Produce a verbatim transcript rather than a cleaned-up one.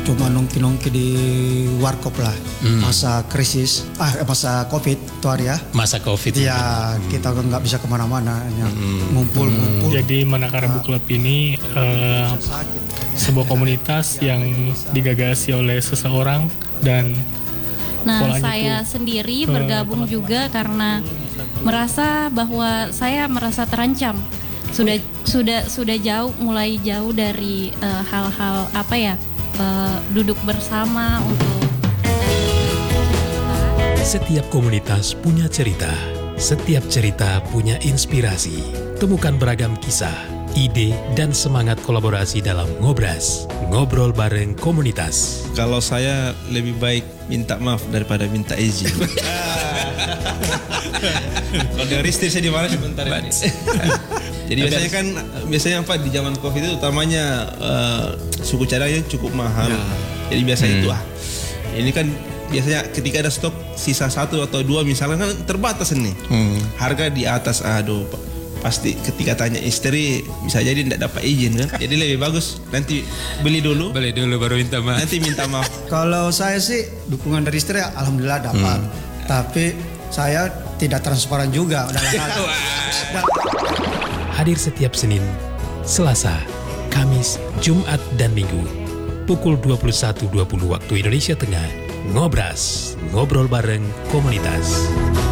cuma nongki-nongki di warkop lah. Hmm. Masa krisis, ah masa covid itu hari ya. Masa covid. Iya, hmm. kita nggak bisa kemana-mana, hanya Hmm. ngumpul-ngumpul. Jadi Manakara Book Club ini uh, sebuah komunitas yang digagasi oleh seseorang dan Nah, polanya saya itu, sendiri uh, bergabung juga karena merasa bahwa saya merasa terancam. Sudah sudah sudah jauh mulai jauh dari uh, hal-hal apa ya? Uh, duduk bersama untuk Setiap komunitas punya cerita, setiap cerita punya inspirasi. Temukan beragam kisah, ide, dan semangat kolaborasi dalam Ngobras, ngobrol bareng komunitas. Kalau saya lebih baik minta maaf daripada minta izin. Kalau dari istri saya di mana sebentar ini. Jadi biasanya kan biasanya apa di zaman Covid itu utamanya uh, suku cadangnya cukup mahal. Jadi biasa Hmm. itu ah. Ini kan biasanya ketika ada stok sisa satu atau dua misalnya kan terbatas ini. Hmm. Harga di atas, aduh pasti ketika tanya istri bisa jadi tidak dapat izin kan. Jadi lebih bagus nanti beli dulu, Boleh dulu baru minta maaf. nanti minta maaf. Kalau saya sih dukungan dari istri alhamdulillah dapat. Hmm. Tapi saya tidak transparan juga dalam hal. Hadir setiap Senin, Selasa, Kamis, Jumat, dan Minggu. Pukul dua puluh satu dua puluh waktu Indonesia Tengah. Ngobras, ngobrol bareng komunitas.